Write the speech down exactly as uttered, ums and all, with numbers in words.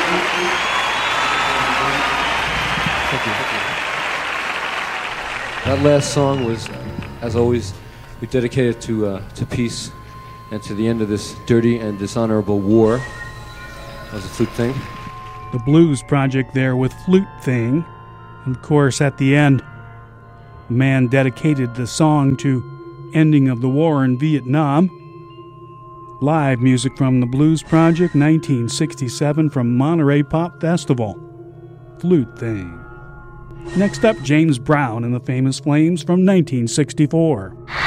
Thank you. Thank you. That last song was, as always, we dedicated to uh, to peace and to the end of this dirty and dishonorable war. That was a flute thing. The Blues Project there with Flute Thing. And of course, at the end, the man dedicated the song to ending of the war in Vietnam. Live music from the Blues Project, nineteen sixty-seven, from Monterey Pop Festival. Flute Thing. Next up, James Brown and the Famous Flames from nineteen sixty-four.